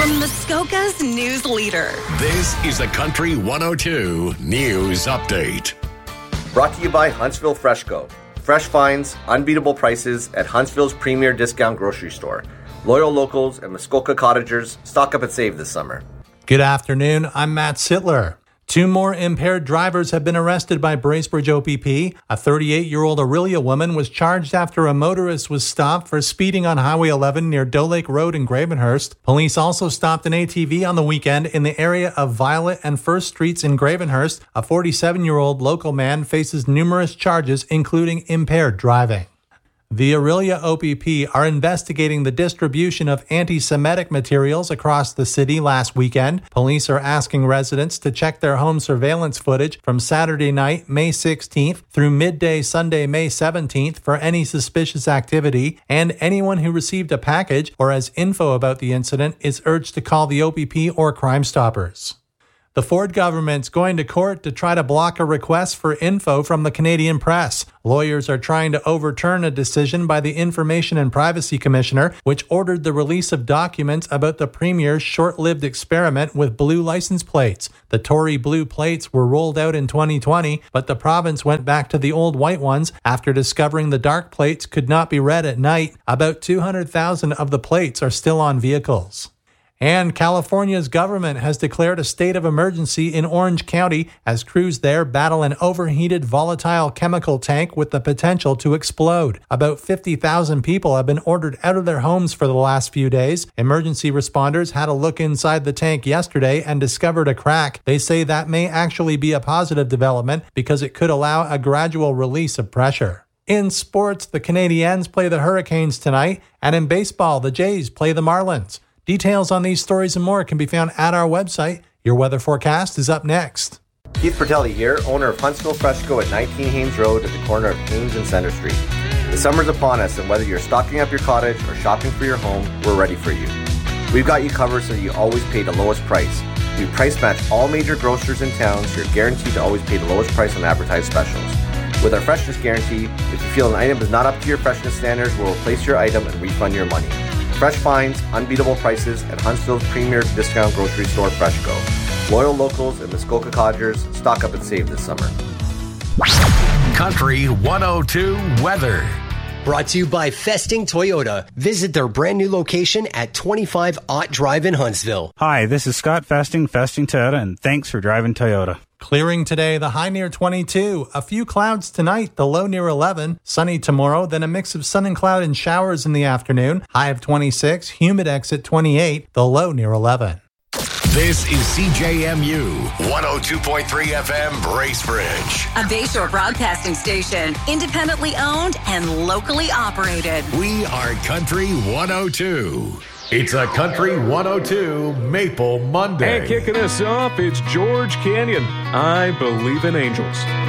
Muskoka's news leader. This is the Country 102 News Update. Brought to you by Huntsville Freshco. Fresh finds, unbeatable prices at Huntsville's premier discount grocery store. Loyal locals and Muskoka cottagers stock up and save this summer. Good afternoon, I'm Matt Sittler. 2 more impaired drivers have been arrested by Bracebridge OPP. A 38-year-old Orillia woman was charged after a motorist was stopped for speeding on Highway 11 near Doe Lake Road in Gravenhurst. Police also stopped an ATV on the weekend in the area of Violet and First Streets in Gravenhurst. A 47-year-old local man faces numerous charges, including impaired driving. The Orillia OPP are investigating the distribution of anti-Semitic materials across the city last weekend. Police are asking residents to check their home surveillance footage from Saturday night, May 16th through midday Sunday, May 17th for any suspicious activity, and anyone who received a package or has info about the incident is urged to call the OPP or Crime Stoppers. The Ford government's going to court to try to block a request for info from the Canadian press. Lawyers are trying to overturn a decision by the Information and Privacy Commissioner, which ordered the release of documents about the Premier's short-lived experiment with blue license plates. The Tory blue plates were rolled out in 2020, but the province went back to the old white ones after discovering the dark plates could not be read at night. About 200,000 of the plates are still on vehicles. And California's government has declared a state of emergency in Orange County as crews there battle an overheated volatile chemical tank with the potential to explode. About 50,000 people have been ordered out of their homes for the last few days. Emergency responders had a look inside the tank yesterday and discovered a crack. They say that may actually be a positive development because it could allow a gradual release of pressure. In sports, the Canadiens play the Hurricanes tonight, and in baseball, the Jays play the Marlins. Details on these stories and more can be found at our website. Your weather forecast is up next. Keith Bertelli here, owner of Huntsville Freshco at 19 Haynes Road at the corner of Haynes and Center Street. The summer's upon us, and whether you're stocking up your cottage or shopping for your home, we're ready for you. We've got you covered so that you always pay the lowest price. We price match all major grocers in town, so you're guaranteed to always pay the lowest price on advertised specials. With our freshness guarantee, if you feel an item is not up to your freshness standards, we'll replace your item and refund your money. Fresh finds, unbeatable prices at Huntsville's premier discount grocery store, Freshco. Loyal locals and Muskoka cottagers stock up and save this summer. Country 102 weather. Brought to you by Festing Toyota. Visit their brand new location at 25 Ott Drive in Huntsville. Hi, this is Scott Festing Toyota, and thanks for driving Toyota. Clearing today, the high near 22. A few clouds tonight, the low near 11. Sunny tomorrow, then a mix of sun and cloud and showers in the afternoon. High of 26, Humidex at 28, the low near 11. This is CJMU 102.3 FM Bracebridge. A Bayshore broadcasting station, independently owned and locally operated. We are Country 102. It's a Country 102 Maple Monday. And kicking us off, it's George Canyon. I Believe in Angels.